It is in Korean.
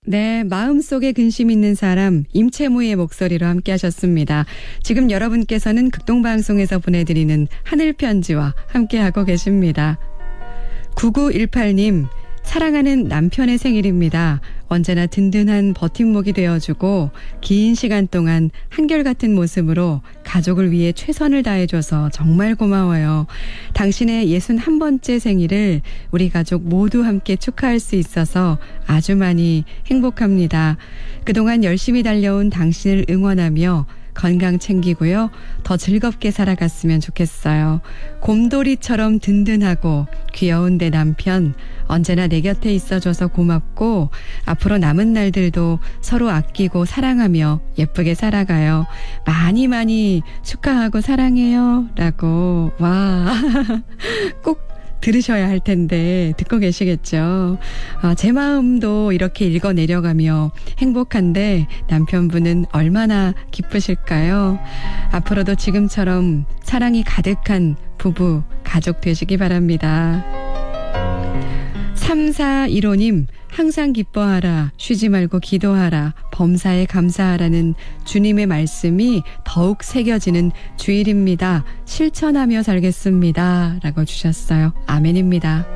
네, 마음속에 근심 있는 사람 임채무의 목소리로 함께 하셨습니다. 지금 여러분께서는 극동방송에서 보내드리는 하늘편지와 함께하고 계십니다. 9918님, 사랑하는 남편의 생일입니다. 언제나 든든한 버팀목이 되어주고 긴 시간 동안 한결같은 모습으로 가족을 위해 최선을 다해줘서 정말 고마워요. 당신의 61번째 생일을 우리 가족 모두 함께 축하할 수 있어서 아주 많이 행복합니다. 그동안 열심히 달려온 당신을 응원하며 건강 챙기고요. 더 즐겁게 살아갔으면 좋겠어요. 곰돌이처럼 든든하고 귀여운 내 남편 언제나 내 곁에 있어줘서 고맙고 앞으로 남은 날들도 서로 아끼고 사랑하며 예쁘게 살아가요. 많이 많이 축하하고 사랑해요. 라고 와 꼭 들으셔야 할 텐데 듣고 계시겠죠. 제 마음도 이렇게 읽어내려가며 행복한데 남편분은 얼마나 기쁘실까요? 앞으로도 지금처럼 사랑이 가득한 부부, 가족 되시기 바랍니다. 3415님, 항상 기뻐하라, 쉬지 말고 기도하라, 범사에 감사하라는 주님의 말씀이 더욱 새겨지는 주일입니다. 실천하며 살겠습니다. 라고 주셨어요. 아멘입니다.